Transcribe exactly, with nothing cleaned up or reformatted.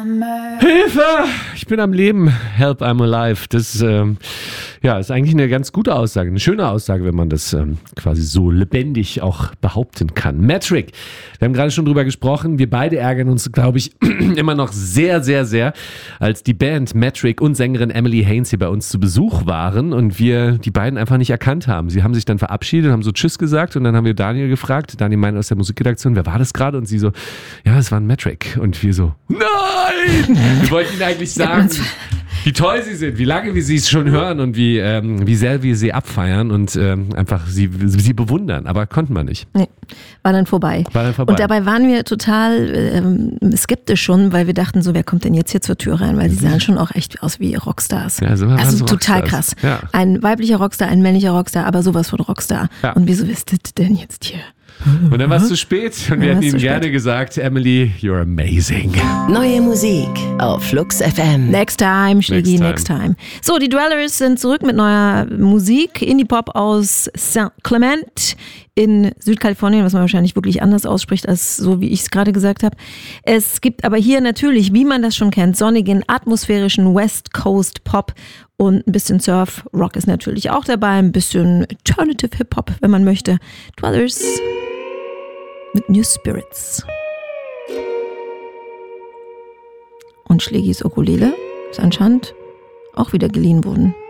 Hilfe! Ich bin am Leben. Help, I'm alive. Das ähm, ja, ist eigentlich eine ganz gute Aussage, eine schöne Aussage, wenn man das ähm, quasi so lebendig auch behaupten kann. Metric, wir haben gerade schon drüber gesprochen. Wir beide ärgern uns, glaube ich, immer noch sehr, sehr, sehr, als die Band Metric und Sängerin Emily Haines hier bei uns zu Besuch waren und wir die beiden einfach nicht erkannt haben. Sie haben sich dann verabschiedet, haben so Tschüss gesagt und dann haben wir Daniel gefragt, Daniel meinte aus der Musikredaktion, wer war das gerade? Und sie so, ja, es war ein Metric. Und wir so, nein! Wir wollten ihnen eigentlich sagen, wie toll sie sind, wie lange wir sie schon hören und wie, ähm, wie sehr wir sie abfeiern und ähm, einfach sie, sie bewundern, aber konnten wir nicht. Nee, war dann vorbei. War dann vorbei. Und dabei waren wir total ähm, skeptisch schon, weil wir dachten so, wer kommt denn jetzt hier zur Tür rein? Weil sie sahen schon auch echt aus wie Rockstars. Ja, so also so total Rockstars. krass. Ja. Ein weiblicher Rockstar, ein männlicher Rockstar, aber sowas von Rockstar. Ja. Und wieso bist du denn jetzt hier? Und dann war es zu spät und wir Ja, hätten war's ihnen zu gerne spät. gesagt, Emily, you're amazing. Neue Musik auf Flux F M. Next time, Schlägi, Next time. next time. So, die Dwellers sind zurück mit neuer Musik. Indie-Pop aus Saint Clement in Südkalifornien, was man wahrscheinlich wirklich anders ausspricht, als so wie ich es gerade gesagt habe. Es gibt aber hier natürlich, wie man das schon kennt, sonnigen, atmosphärischen West Coast Pop und ein bisschen Surf. Rock ist natürlich auch dabei, ein bisschen Alternative Hip-Hop, wenn man möchte. Dwellers mit New Spirits. Und Schlägis Ukulele ist anscheinend auch wieder geliehen worden.